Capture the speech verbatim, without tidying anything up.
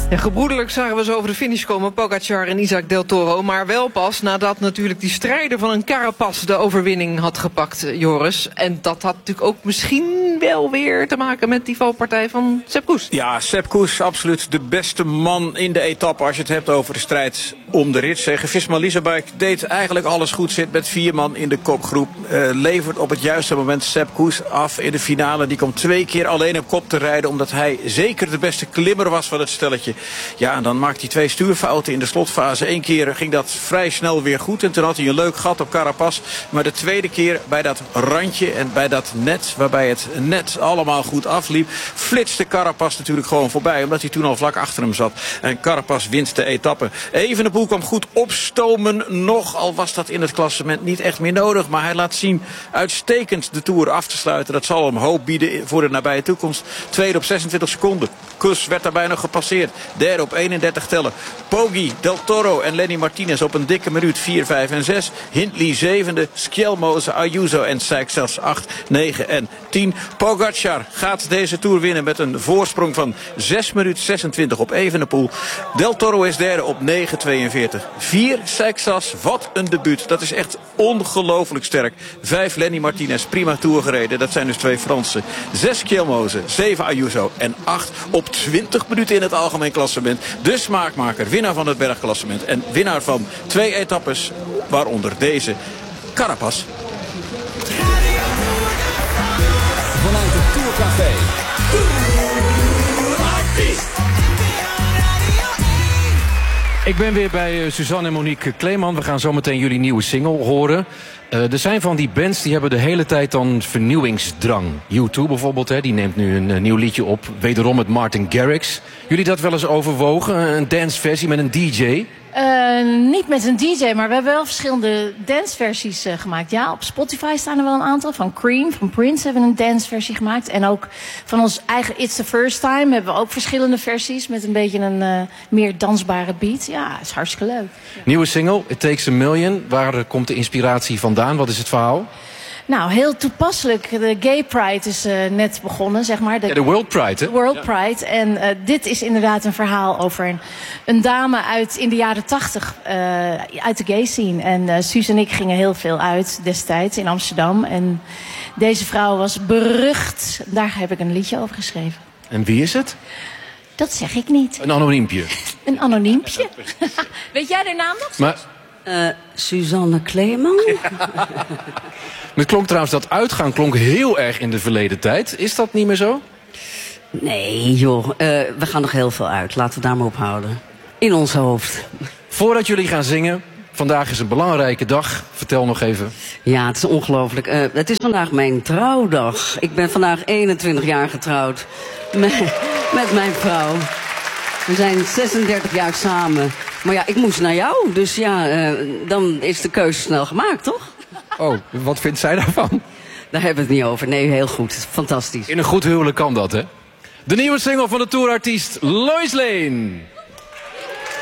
Ja, gebroedelijk zagen we zo over de finish komen, Pogacar en Isaac Del Toro. Maar wel pas nadat natuurlijk die strijder van een Carapaz de overwinning had gepakt, Joris. En dat had natuurlijk ook misschien wel weer te maken met die valpartij van Sepp Kuss. Ja, Sepp Kuss, absoluut de beste man in de etappe als je het hebt over de strijd om de rit. Visma-Leasebike deed eigenlijk alles goed, zit met vier man in de kopgroep. Uh, levert op het juiste moment Sepp Kuss af in de finale. Die komt twee keer alleen op kop te rijden, omdat hij zeker de beste klimmer was van het stelletje. Ja, en dan maakt hij twee stuurfouten in de slotfase. Eén keer ging dat vrij snel weer goed en toen had hij een leuk gat op Carapaz. Maar de tweede keer bij dat randje en bij dat net, waarbij het net allemaal goed afliep, flitste Carapaz natuurlijk gewoon voorbij, omdat hij toen al vlak achter hem zat. En Carapaz wint de etappe. Evenepoel kwam goed opstomen nog, al was dat in het klassement niet echt meer nodig. Maar hij laat zien uitstekend de Tour af te sluiten. Dat zal hem hoop bieden voor de nabije toekomst. Tweede op zesentwintig seconden. Kuss werd daarbij nog gepasseerd. Derde op eenendertig tellen. Poggi, Del Toro en Lenny Martinez op een dikke minuut. vier, vijf en zes. Hindley zevende. Skjelmose, Ayuso en Seixas acht, negen en tien. Pogacar gaat deze Tour winnen met een voorsprong van zes minuten zesentwintig op Evenepoel. Del Toro is derde op negen tweeënveertig. vier Seixas, wat een debuut. Dat is echt ongelooflijk sterk. vijf Lenny Martinez, prima Tour gereden. Dat zijn dus twee Fransen. zes Skjelmose, zeven Ayuso en acht op twintig minuten in het algemeen klassement. De smaakmaker, winnaar van het bergklassement en winnaar van twee etappes, waaronder deze, Carapaz. Vanuit het Tourcafé. Ik ben weer bij uh, Suzanne en Monique Kleeman. We gaan zometeen jullie nieuwe single horen. Uh, er zijn van die bands die hebben de hele tijd dan vernieuwingsdrang. U twee bijvoorbeeld, hè, die neemt nu een uh, nieuw liedje op. Wederom met Martin Garrix. Jullie dat wel eens overwogen? Een danceversie met een D J? Uh, niet met een D J, maar we hebben wel verschillende danceversies uh, gemaakt. Ja, op Spotify staan er wel een aantal. Van Cream, van Prince hebben we een danceversie gemaakt. En ook van ons eigen It's the First Time hebben we ook verschillende versies met een beetje een uh, meer dansbare beat. Ja, is hartstikke leuk. Ja. Nieuwe single, It Takes a Million. Waar uh, komt de inspiratie vandaan? Wat is het verhaal? Nou, heel toepasselijk. De Gay Pride is uh, net begonnen, zeg maar. De, ja, de World Pride, hè? De World Pride. En uh, dit is inderdaad een verhaal over een, een dame uit in de jaren tachtig, uh, uit de gay scene. En uh, Suus en ik gingen heel veel uit destijds in Amsterdam. En deze vrouw was berucht. Daar heb ik een liedje over geschreven. En wie is het? Dat zeg ik niet. Een anoniempje. Een anoniempje. Weet jij de naam nog? Maar... Uh, Suzanne Kleeman. Het klonk trouwens, dat uitgaan klonk heel erg in de verleden tijd. Is dat niet meer zo? Nee, joh. Uh, we gaan nog heel veel uit. Laten we daar maar op houden. In ons hoofd. Voordat jullie gaan zingen, vandaag is een belangrijke dag. Vertel nog even. Ja, het is ongelooflijk. Uh, het is vandaag mijn trouwdag. Ik ben vandaag eenentwintig jaar getrouwd. Met, met mijn vrouw. We zijn zesendertig jaar samen. Maar ja, ik moest naar jou. Dus ja, uh, dan is de keuze snel gemaakt, toch? Oh, wat vindt zij daarvan? Daar hebben we het niet over. Nee, heel goed. Fantastisch. In een goed huwelijk kan dat, hè? De nieuwe single van de tourartiest Lois Lane.